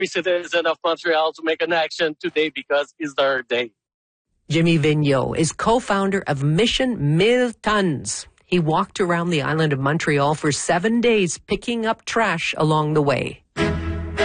every citizen of Montreal to make an action today because it's their day. Jimmy Vigneault is co-founder of Mission 1000 Tons. He walked around the island of Montreal for 7 days picking up trash along the way.